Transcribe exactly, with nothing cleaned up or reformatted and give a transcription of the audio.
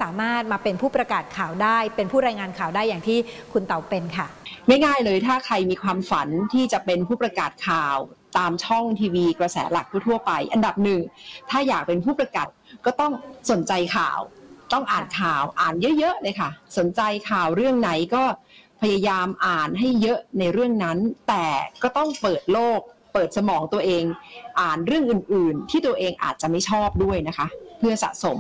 สามารถมาเป็นผู้ประกาศข่าวได้เป็นผู้รายงานข่าวได้อย่างที่คุณเต๋าเป็นค่ะง่ายๆเลยถ้าใครมีความฝันที่จะเป็นผู้ประกาศข่าวตามช่องทีวีกระแสหลักทั่วไปอันดับหนึ่งถ้าอยากเป็นผู้ประกาศก็ต้องสนใจข่าวต้องอ่านข่าวอ่านเยอะๆเลยค่ะสนใจข่าวเรื่องไหนก็พยายามอ่านให้เยอะในเรื่องนั้นแต่ก็ต้องเปิดโลกเปิดสมองตัวเองอ่านเรื่องอื่นๆที่ตัวเองอาจจะไม่ชอบด้วยนะคะเพื่อสะสม